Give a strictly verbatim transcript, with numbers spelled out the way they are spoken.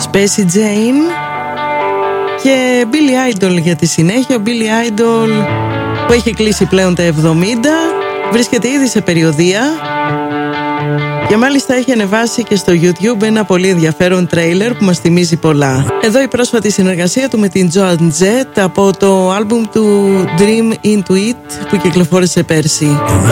Spacey Jane και Billy Idol για τη συνέχεια. Ο Billy Idol που έχει κλείσει πλέον τα εβδομήντα, βρίσκεται ήδη σε περιοδεία και μάλιστα έχει ανεβάσει και στο YouTube ένα πολύ ενδιαφέρον τρέιλερ που μας θυμίζει πολλά. Εδώ η πρόσφατη συνεργασία του με την Joan Jett από το άλμπουμ του Dream Into It που κυκλοφόρησε πέρσι.